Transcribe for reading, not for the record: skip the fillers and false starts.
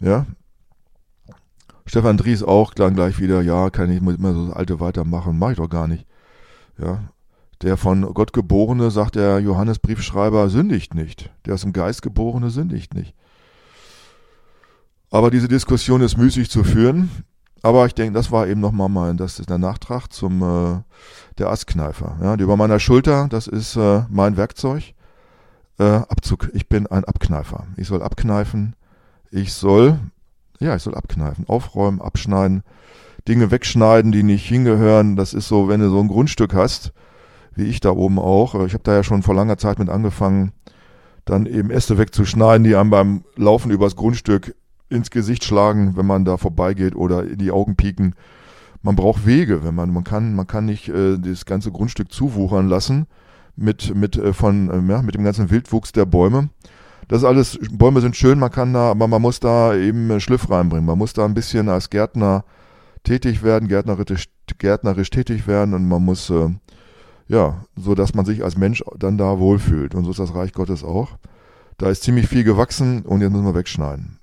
Ja. Stefan Dries auch dann gleich wieder, ja, kann ich immer so das Alte weitermachen, mache ich doch gar nicht. Ja. Der von Gott Geborene, sagt der Johannesbriefschreiber, sündigt nicht. Der aus dem Geist Geborene sündigt nicht. Aber diese Diskussion ist müßig zu führen. Aber ich denke, das war eben nochmal das ist der Nachtrag zum der Astkneifer. Ja, die über meiner Schulter, das ist mein Werkzeug. Abzug. Ich bin ein Abkneifer. Ich soll abkneifen. Ich soll abkneifen. Aufräumen, abschneiden, Dinge wegschneiden, die nicht hingehören. Das ist so, wenn du so ein Grundstück hast, wie ich da oben auch. Ich habe da ja schon vor langer Zeit mit angefangen, dann eben Äste wegzuschneiden, die einem beim Laufen übers Grundstück ins Gesicht schlagen, wenn man da vorbeigeht oder in die Augen pieken. Man braucht Wege, man kann nicht das ganze Grundstück zuwuchern lassen mit dem ganzen Wildwuchs der Bäume. Das ist alles, Bäume sind schön, aber man muss da eben Schliff reinbringen. Man muss da ein bisschen als Gärtner tätig werden, gärtnerisch tätig werden und man muss, so dass man sich als Mensch dann da wohlfühlt. Und so ist das Reich Gottes auch. Da ist ziemlich viel gewachsen und jetzt müssen wir wegschneiden.